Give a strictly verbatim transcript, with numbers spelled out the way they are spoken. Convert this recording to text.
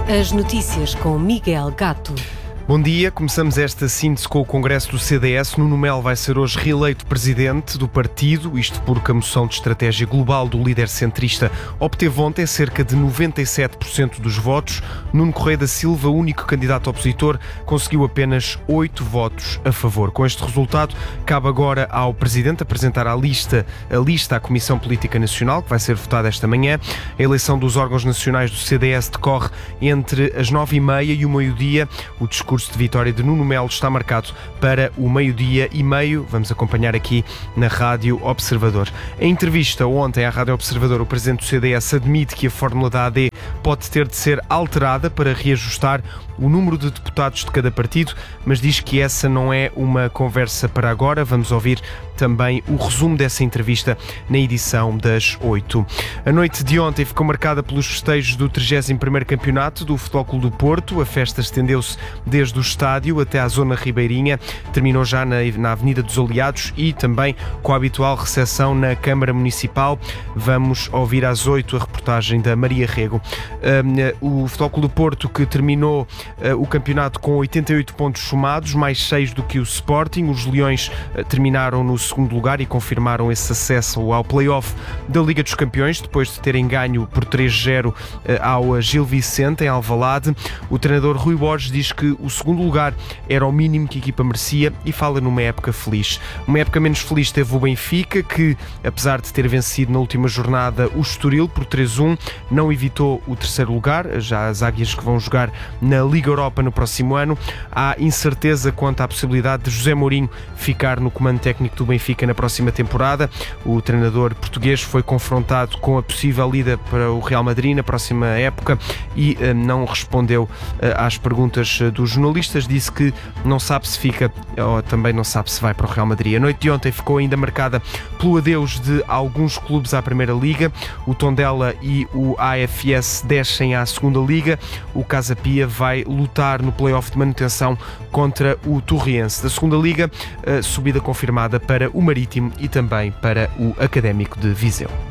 As notícias com Miguel Gato. Bom dia, começamos esta síntese com o Congresso do C D S. Nuno Melo vai ser hoje reeleito presidente do partido, isto porque a moção de estratégia global do líder centrista obteve ontem cerca de noventa e sete por cento dos votos. Nuno Correia da Silva, único candidato opositor, conseguiu apenas oito votos a favor. Com este resultado, cabe agora ao presidente apresentar a lista, a lista à Comissão Política Nacional, que vai ser votada esta manhã. A eleição dos órgãos nacionais do C D S decorre entre as nove e meia e o meio-dia. O discurso de vitória de Nuno Melo está marcado para o meio-dia e meio. Vamos acompanhar aqui na Rádio Observador. Em entrevista ontem à Rádio Observador, o presidente do C D S admite que a fórmula da A D pode ter de ser alterada para reajustar o número de deputados de cada partido, mas diz que essa não é uma conversa para agora. Vamos ouvir também o resumo dessa entrevista na edição das oito. A noite de ontem ficou marcada pelos festejos do trigésimo primeiro Campeonato do Futebol Clube do Porto. A festa estendeu-se desde o estádio até à zona ribeirinha, terminou já na, na Avenida dos Aliados e também com a habitual recepção na Câmara Municipal. Vamos ouvir às oito a reportagem da Maria Rego. Um, o Futebol Clube do Porto, que terminou uh, o campeonato com oitenta e oito pontos somados, mais seis do que o Sporting. Os Leões uh, terminaram no segundo lugar e confirmaram esse acesso ao play-off da Liga dos Campeões, depois de terem ganho por três a zero uh, ao Gil Vicente, em Alvalade. O treinador Rui Borges diz que o segundo lugar era o mínimo que a equipa merecia e fala numa época feliz. Uma época menos feliz teve o Benfica, que, apesar de ter vencido na última jornada o Estoril por três a um, não evitou o terceiro lugar. Já as águias que vão jogar na Liga Europa no próximo ano. Há incerteza quanto à possibilidade de José Mourinho ficar no comando técnico do Benfica na próxima temporada. O treinador português foi confrontado com a possível ida para o Real Madrid na próxima época e uh, não respondeu uh, às perguntas uh, dos jornalistas. Disse que não sabe se fica ou também não sabe se vai para o Real Madrid. A noite de ontem ficou ainda marcada pelo adeus de alguns clubes à Primeira Liga. O Tondela e o A F S descem à Segunda Liga. O Casa Pia vai lutar no play-off de manutenção contra o Torriense. Da Segunda Liga, subida confirmada para o Marítimo e também para o Académico de Viseu.